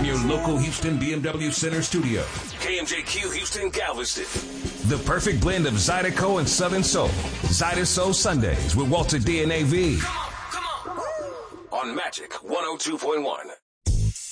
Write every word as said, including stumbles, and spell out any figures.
from your local Houston B M W Center studio. K M J Q Houston Galveston. The perfect blend of Zydeco and Southern Soul. Zyda Soul Sundays with Walter D and A V. Come on, come on. On Magic one oh two point one.